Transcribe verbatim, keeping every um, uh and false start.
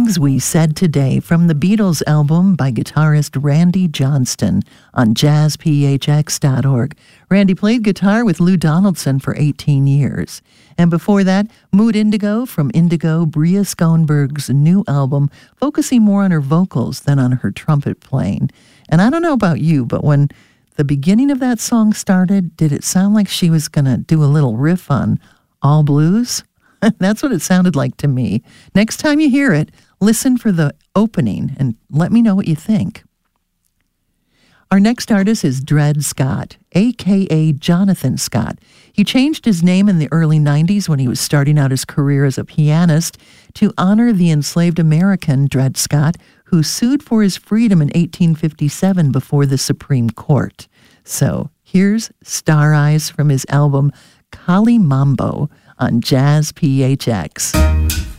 Things We Said Today from the Beatles album by guitarist Randy Johnston on jazz p h x dot org. Randy played guitar with Lou Donaldson for eighteen years. And before that, Mood Indigo from Indigo, Bria Schoenberg's new album, focusing more on her vocals than on her trumpet playing. And I don't know about you, but when the beginning of that song started, did it sound like she was going to do a little riff on All Blues? That's what it sounded like to me. Next time you hear it, listen for the opening and let me know what you think. Our next artist is Dred Scott, a k a. Jonathan Scott. He changed his name in the early nineties when he was starting out his career as a pianist to honor the enslaved American Dred Scott, who sued for his freedom in eighteen fifty-seven before the Supreme Court. So here's Star Eyes from his album Kali Mambo on Jazz P H X.